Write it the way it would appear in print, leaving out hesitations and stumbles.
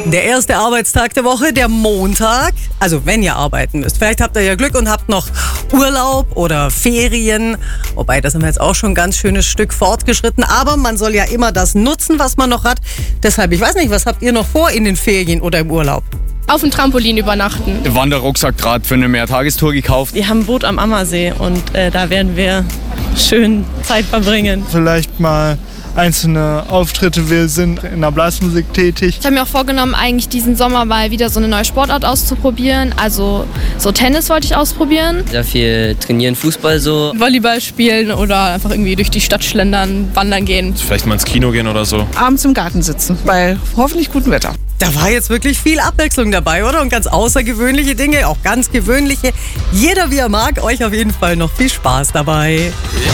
Der erste Arbeitstag der Woche, der Montag. Also wenn ihr arbeiten müsst. Vielleicht habt ihr ja Glück und habt noch Urlaub oder Ferien. Wobei, da sind wir jetzt auch schon ein ganz schönes Stück fortgeschritten. Aber man soll ja immer das nutzen, was man noch hat. Deshalb, ich weiß nicht, was habt ihr noch vor in den Ferien oder im Urlaub? Auf dem Trampolin übernachten. Wanderrucksack gerade für eine Mehrtagestour gekauft. Wir haben ein Boot am Ammersee und da werden wir schön Zeit verbringen. Vielleicht mal einzelne Auftritte. Wir sind in der Blasmusik tätig. Ich habe mir auch vorgenommen, eigentlich diesen Sommer mal wieder so eine neue Sportart auszuprobieren. Also so Tennis wollte ich ausprobieren. Sehr viel trainieren, Fußball so. Volleyball spielen oder einfach irgendwie durch die Stadt schlendern, wandern gehen. Vielleicht mal ins Kino gehen oder so. Abends im Garten sitzen, bei hoffentlich gutem Wetter. Da war jetzt wirklich viel Abwechslung dabei, oder? Und ganz außergewöhnliche Dinge, auch ganz gewöhnliche. Jeder wie er mag. Euch auf jeden Fall noch viel Spaß dabei.